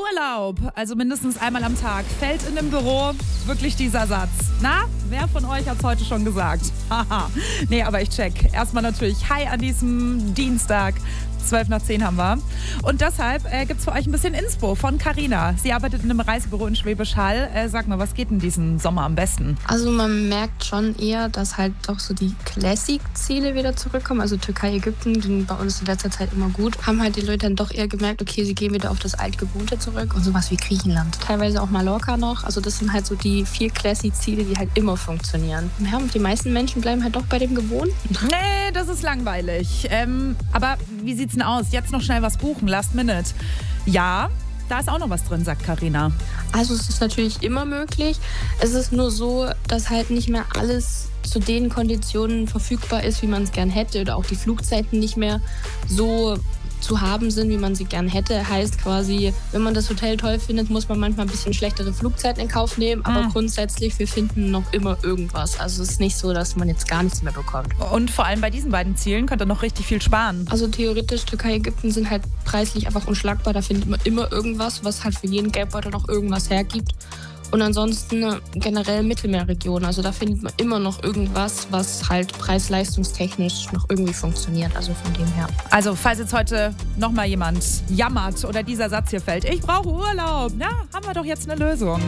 Urlaub, also mindestens einmal am Tag, fällt in dem Büro wirklich dieser Satz. Na, wer von euch hat es heute schon gesagt? Haha. Nee, aber ich check. Erstmal natürlich Hi an diesem Dienstag. 12:10 haben wir. Und deshalb gibt es für euch ein bisschen Inspo von Carina. Sie arbeitet in einem Reisebüro in Schwäbisch Hall. Sag mal, was geht denn diesen Sommer am besten? Also man merkt schon eher, dass halt doch so die Classic-Ziele wieder zurückkommen. Also Türkei, Ägypten, die bei uns in letzter Zeit immer gut. Haben halt die Leute dann doch eher gemerkt, okay, sie gehen wieder auf das Altgewohnte zurück. Und sowas wie Griechenland. Teilweise auch Mallorca noch. Also das sind halt so die 4 Classic-Ziele, die halt immer funktionieren. Ja, und die meisten Menschen bleiben halt doch bei dem Gewohnten. Nee, das ist langweilig. Aber wie sieht's denn aus? Jetzt noch schnell was buchen, Last Minute. Ja, da ist auch noch was drin, sagt Carina. Also es ist natürlich immer möglich. Es ist nur so, dass halt nicht mehr alles zu den Konditionen verfügbar ist, wie man es gern hätte. Oder auch die Flugzeiten nicht mehr so zu haben sind, wie man sie gern hätte. Heißt quasi, wenn man das Hotel toll findet, muss man manchmal ein bisschen schlechtere Flugzeiten in Kauf nehmen. Aber grundsätzlich, wir finden noch immer irgendwas. Also es ist nicht so, dass man jetzt gar nichts mehr bekommt. Und vor allem bei diesen beiden Zielen könnt ihr noch richtig viel sparen. Also theoretisch, Türkei, Ägypten sind halt preislich einfach unschlagbar. Da findet man immer irgendwas, was halt für jeden Geldbeutel noch irgendwas hergibt. Und ansonsten generell Mittelmeerregion. Also da findet man immer noch irgendwas, was halt preis-leistungstechnisch noch irgendwie funktioniert. Also von dem her. Also falls jetzt heute nochmal jemand jammert oder dieser Satz hier fällt, ich brauche Urlaub, na, haben wir doch jetzt eine Lösung.